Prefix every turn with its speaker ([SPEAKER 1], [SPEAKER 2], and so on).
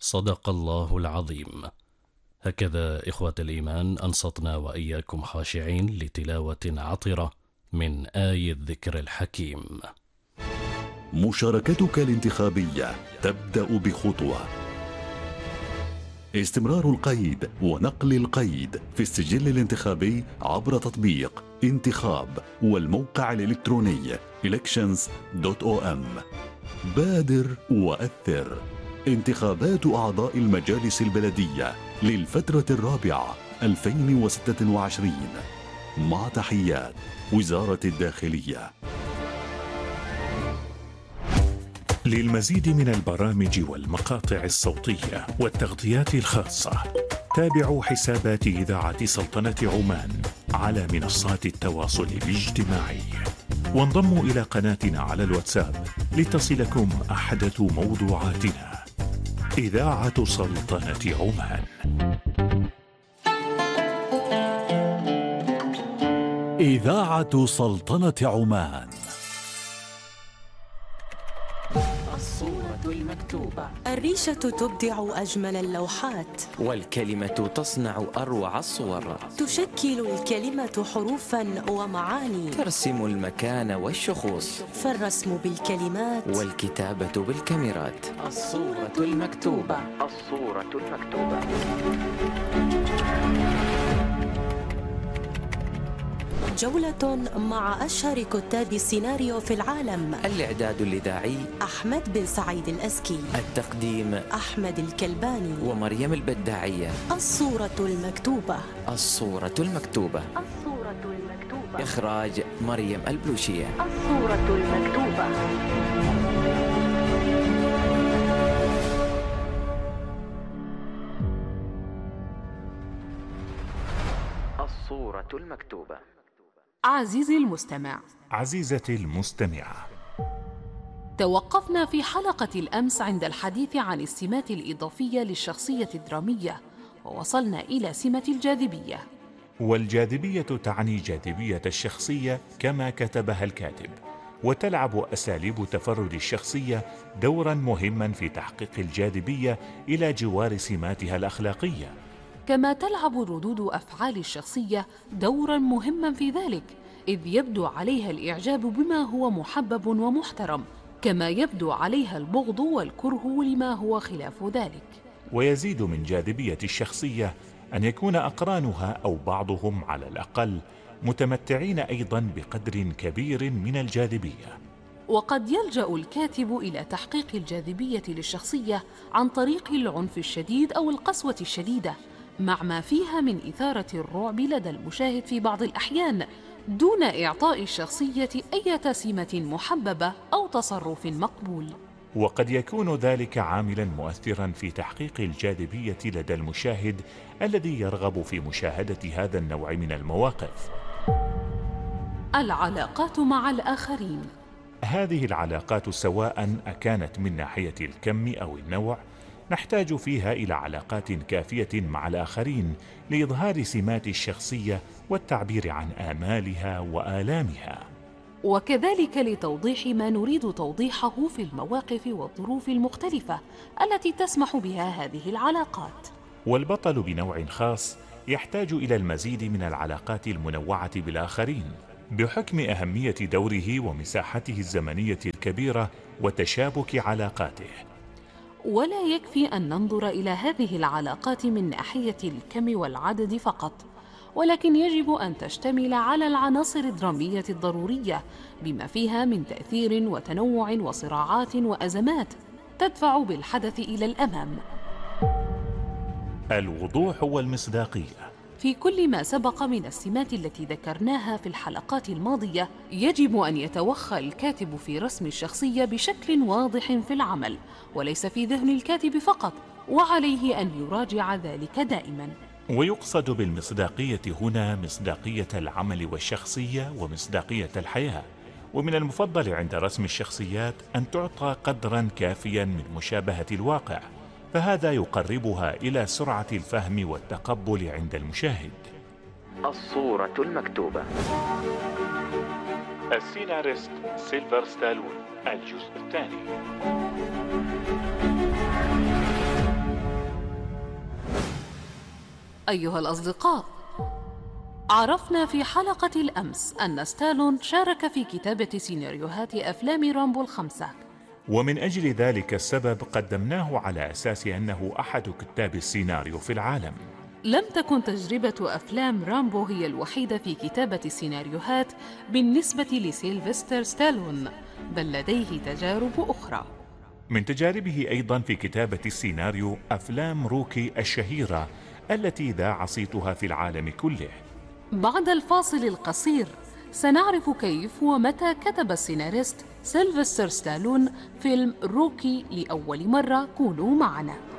[SPEAKER 1] صدق الله العظيم. هكذا إخوة الإيمان أنصتنا وإياكم خاشعين لتلاوة عطرة من آي الذكر الحكيم.
[SPEAKER 2] مشاركتك الانتخابية تبدأ بخطوة. استمرار القيد ونقل القيد في السجل الانتخابي عبر تطبيق انتخاب والموقع الإلكتروني elections.om. بادر وأثر. انتخابات أعضاء المجالس البلدية للفترة الرابعة 2026 مع تحيات وزارة الداخلية.
[SPEAKER 3] للمزيد من البرامج والمقاطع الصوتية والتغطيات الخاصة تابعوا حسابات إذاعة سلطنة عمان على منصات التواصل الاجتماعي، وانضموا إلى قناتنا على الواتساب لتصلكم أحدث موضوعاتنا. إذاعة سلطنة عمان.
[SPEAKER 4] إذاعة سلطنة عمان.
[SPEAKER 5] الصورة المكتوبة.
[SPEAKER 6] الريشة تبدع أجمل اللوحات،
[SPEAKER 5] والكلمة تصنع أروع الصور.
[SPEAKER 6] تشكل الكلمة حروفا ومعاني،
[SPEAKER 5] ترسم المكان والشخوص،
[SPEAKER 6] فالرسم بالكلمات
[SPEAKER 5] والكتابة بالكاميرات. الصورة المكتوبة. الصورة المكتوبة.
[SPEAKER 6] جولة مع أشهر كتاب السيناريو في العالم.
[SPEAKER 5] الإعداد الإذاعي
[SPEAKER 6] أحمد بن سعيد الأزكي.
[SPEAKER 5] التقديم
[SPEAKER 6] أحمد الكلباني
[SPEAKER 5] ومريم البداعية.
[SPEAKER 6] الصورة المكتوبة.
[SPEAKER 5] الصورة المكتوبة.
[SPEAKER 6] الصورة المكتوبة.
[SPEAKER 5] إخراج مريم البلوشية.
[SPEAKER 6] الصورة المكتوبة.
[SPEAKER 5] الصورة المكتوبة.
[SPEAKER 7] عزيزي المستمع،
[SPEAKER 3] عزيزتي المستمعة،
[SPEAKER 7] توقفنا في حلقة الأمس عند الحديث عن السمات الإضافية للشخصية الدرامية، ووصلنا إلى سمة الجاذبية.
[SPEAKER 3] والجاذبية تعني جاذبية الشخصية كما كتبها الكاتب، وتلعب أساليب تفرد الشخصية دورا مهما في تحقيق الجاذبية إلى جوار سماتها الأخلاقية،
[SPEAKER 7] كما تلعب ردود أفعال الشخصية دورا مهما في ذلك، إذ يبدو عليها الإعجاب بما هو محبب ومحترم، كما يبدو عليها البغض والكره لما هو خلاف ذلك.
[SPEAKER 3] ويزيد من جاذبية الشخصية أن يكون أقرانها أو بعضهم على الأقل متمتعين أيضا بقدر كبير من الجاذبية.
[SPEAKER 7] وقد يلجأ الكاتب إلى تحقيق الجاذبية للشخصية عن طريق العنف الشديد أو القسوة الشديدة، مع ما فيها من إثارة الرعب لدى المشاهد في بعض الأحيان، دون إعطاء الشخصية أي سمة محببة أو تصرف مقبول.
[SPEAKER 3] وقد يكون ذلك عاملا مؤثرا في تحقيق الجاذبية لدى المشاهد الذي يرغب في مشاهدة هذا النوع من المواقف.
[SPEAKER 7] العلاقات مع الآخرين.
[SPEAKER 3] هذه العلاقات سواء أكانت من ناحية الكم أو النوع، نحتاج فيها إلى علاقات كافية مع الآخرين لإظهار سمات الشخصية والتعبير عن آمالها وآلامها،
[SPEAKER 7] وكذلك لتوضيح ما نريد توضيحه في المواقف والظروف المختلفة التي تسمح بها هذه العلاقات.
[SPEAKER 3] والبطل بنوع خاص يحتاج إلى المزيد من العلاقات المنوعة بالآخرين بحكم أهمية دوره ومساحته الزمنية الكبيرة وتشابك علاقاته.
[SPEAKER 7] ولا يكفي أن ننظر إلى هذه العلاقات من ناحية الكم والعدد فقط، ولكن يجب أن تشتمل على العناصر الدرامية الضرورية بما فيها من تأثير وتنوع وصراعات وأزمات تدفع بالحدث إلى الأمام.
[SPEAKER 3] الوضوح والمصداقية.
[SPEAKER 7] في كل ما سبق من السمات التي ذكرناها في الحلقات الماضية، يجب أن يتوخى الكاتب في رسم الشخصية بشكل واضح في العمل، وليس في ذهن الكاتب فقط، وعليه أن يراجع ذلك دائما.
[SPEAKER 3] ويقصد بالمصداقية هنا مصداقية العمل والشخصية ومصداقية الحياة. ومن المفضل عند رسم الشخصيات أن تعطى قدرا كافيا من مشابهة الواقع، فهذا يقربها إلى سرعة الفهم والتقبل عند المشاهد.
[SPEAKER 5] الصورة المكتوبة.
[SPEAKER 3] السيناريست سيلفر ستالون، الجزء الثاني.
[SPEAKER 7] أيها الأصدقاء، عرفنا في حلقة الأمس أن ستالون شارك في كتابة سيناريوهات أفلام رامبو ال5،
[SPEAKER 3] ومن أجل ذلك السبب قدمناه على أساس أنه أحد كتاب السيناريو في العالم.
[SPEAKER 7] لم تكن تجربة أفلام رامبو هي الوحيدة في كتابة السيناريوهات بالنسبة لسيلفستر ستالون، بل لديه تجارب أخرى.
[SPEAKER 3] من تجاربه أيضا في كتابة السيناريو أفلام روكي الشهيرة التي ذاع صيتها في العالم كله.
[SPEAKER 7] بعد الفاصل القصير سنعرف كيف ومتى كتب السيناريست سيلفستر ستالون فيلم روكي لأول مرة. كونوا معنا.